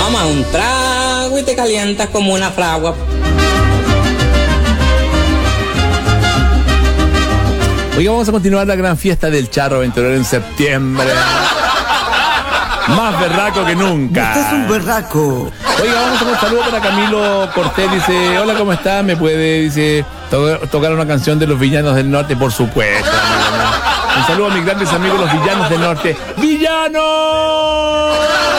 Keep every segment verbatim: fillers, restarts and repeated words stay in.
Toma un trago y te calientas como una fragua. Oiga, vamos a continuar la gran fiesta del Charro Aventurero en septiembre. Más berraco que nunca. Usted es un berraco. Oiga, vamos a hacer un saludo para Camilo Cortés. Dice, hola, ¿cómo está? ¿Me puede, dice, to- tocar una canción de los Villanos del Norte? Por supuesto, amigo mío. Un saludo a mis grandes amigos, los Villanos del Norte. ¡Villanos!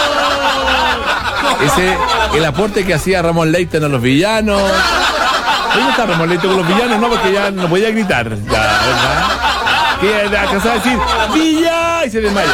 Ese, el aporte que hacía Ramón Leighton a los Villanos. Hoy no está Ramón Leighton con los Villanos, no, porque ya no podía gritar. Ya, ¿verdad? Que alcanzaba a decir, ¡Villa! Y se desmaya.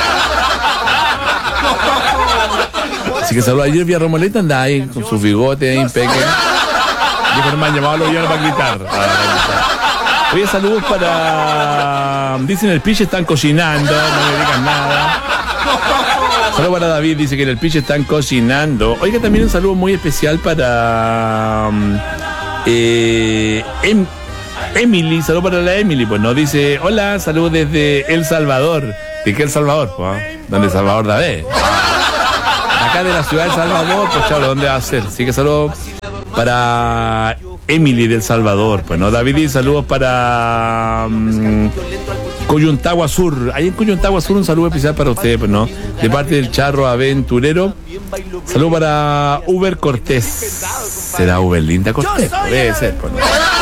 Así que saludos. Ayer vi a Ramón Leighton, anda ahí con su bigote ahí, peque. Dijo, no me han llamado a los Villanos para gritar. Oye, saludos para... Dicen el piche están cocinando, no me digan nada. Saludos para David, dice que en el piche están cocinando. Oiga, también un saludo muy especial para... Eh, em, Emily, saludos para la Emily, pues nos dice, hola, saludos desde El Salvador. ¿De qué El Salvador? Pues, ¿dónde El Salvador David? Acá de la ciudad de El Salvador, pues chabro, ¿dónde va a ser? Así que saludos para Emily del Salvador, pues no, David, y saludos para um, Coyuntagua Sur. Ahí en Coyuntagua Sur un saludo especial para usted, pues no, de parte del Charro Aventurero. Saludos para Uber Cortés. ¿Será Uber Linda Cortés? Debe ser, pues no.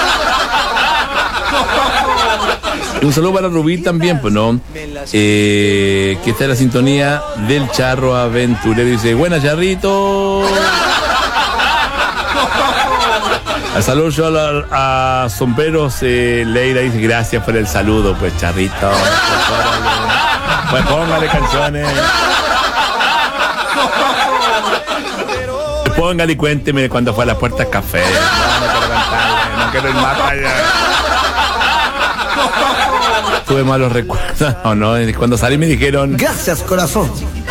Y un saludo para Rubí también, pues no, eh, que está en la sintonía del Charro Aventurero. Dice, buenas, Charrito. Al saludo yo a, a Sombreros eh, Leira, dice, gracias por el saludo, pues Charrito. Pues, pues póngale canciones. Póngale y cuénteme cuando fue a las Puertas Café. No, no quiero cantarle, no quiero ir más allá. Tuve malos recuerdos, no, no, cuando salí me dijeron, gracias, corazón.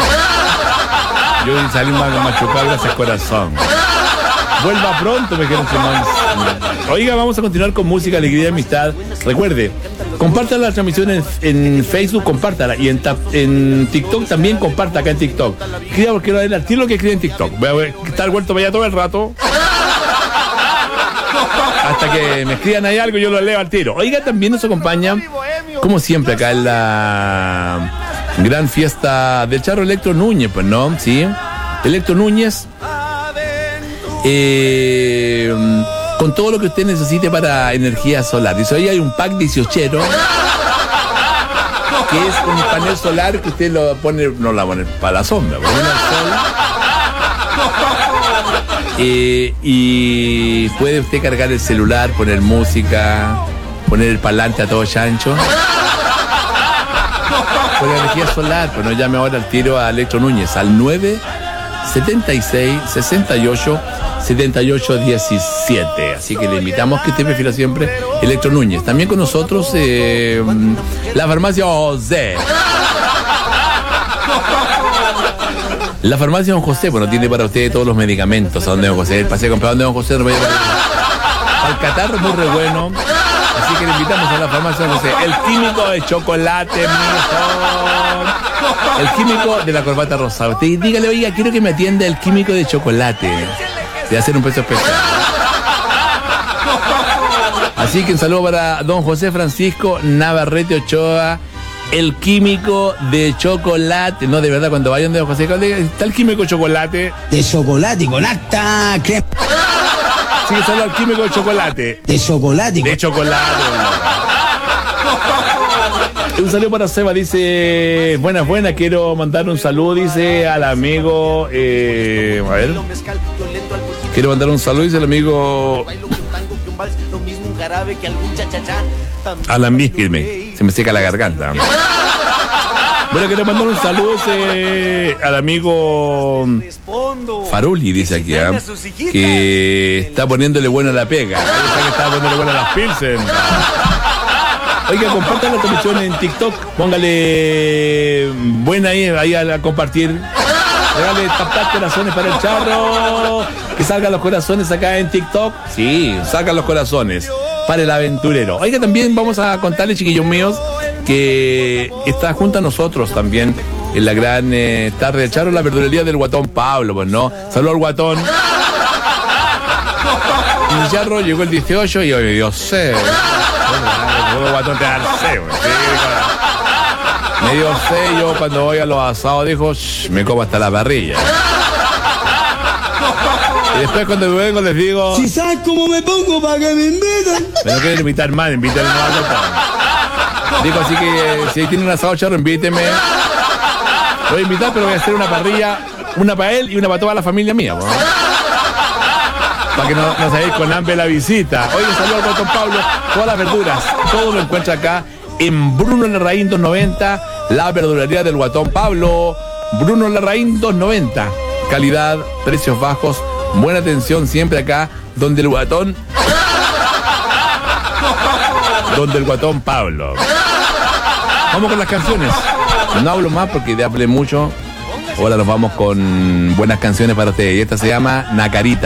Yo salí más machucado, gracias, corazón. Vuelva pronto, me dijeron. Oiga, vamos a continuar con música, alegría y amistad. Recuerde, comparta la transmisión en, en Facebook, compártala. Y en, tap, en TikTok también comparta acá en TikTok. Escriba porque quiero ver al tiro lo que escribe en TikTok. Voy a ver, estar vuelto para allá todo el rato. Hasta que me escriban ahí algo, yo lo leo al tiro. Oiga, también nos acompaña, como siempre, acá en la gran fiesta del Charro, Electro Núñez, pues, ¿no? Sí. Electro Núñez. Eh, con todo lo que usted necesite para energía solar. Dice, hoy hay un pack dieciochero, que es un panel solar que usted lo pone, no la pone para la sombra, pone al sol. Eh, y puede usted cargar el celular, poner música, poner el parlante a todo chancho. Con energía solar, pues no, llame ahora al tiro a Electro Núñez al nueve setenta y seis sesenta y ocho setenta y ocho diecisiete. Así que le invitamos que usted prefiera siempre Electro Núñez. También con nosotros eh, la farmacia José. La farmacia Don José, bueno, tiene para usted todos los medicamentos. ¿A dónde Don José? El paseo comprado donde Don José no va a llevar al catarro, muy re bueno. Así que le invitamos a la farmacia Don José. El químico de chocolate, mijo. El químico de la corbata rosada. Usted dígale, oiga, quiero que me atienda el químico de chocolate. De hacer un precio especial. Así que un saludo para Don José Francisco Navarrete Ochoa. El químico de chocolate. No, de verdad, cuando vayan de Don José, está el químico de chocolate. De chocolate con acta crema. Sí, solo el químico de chocolate. De chocolate. De chocolate. Un saludo para Seba, dice, buenas, buenas, quiero mandar un saludo, dice, al amigo, eh, a ver, quiero mandar un saludo, dice el amigo, a la misma, se me seca la garganta. Bueno, quiero mandar un saludo ese, al amigo Faruli, dice aquí, ¿eh? Que está poniéndole buena a la pega. Ahí está que está poniéndole buena a las Pilsen. Oiga, compartan la transmisión en TikTok, póngale buena ahí, ahí a, a compartir. Regale tapar corazones para el Charro. Que salgan los corazones acá en TikTok. Sí, salgan los corazones para el aventurero. Oiga, también vamos a contarles, chiquillos míos, que está junto a nosotros también en la gran eh, tarde de Charo, la verdulería del Guatón Pablo, pues no. Saludos al Guatón. Y el Charro llegó el dieciocho y yo, Dios sé. El Guatón te da el sé, güey. Me dio sé, yo cuando voy a los asados dijo, me como hasta la parrilla. Y después cuando me vengo les digo, Si sabes cómo me pongo para que me inviten. me no quieren invitar más, invítenme más. Digo, así que eh, si tienen un asado, Charro, invíteme. Lo voy a invitar, pero voy a hacer una parrilla, una para él y una para toda la familia mía, ¿no? Para que no, no se vaya con hambre la visita. Oye, saludos al Guatón Pablo, todas las verduras, todo lo encuentra acá en Bruno Larraín doscientos noventa, la verdulería del Guatón Pablo. Bruno Larraín doscientos noventa, calidad, precios bajos, buena atención siempre acá, donde el Guatón, donde el Guatón Pablo. Vamos con las canciones. No hablo más porque te hablé mucho. Ahora nos vamos con buenas canciones para ustedes. Y esta se llama Nacarita.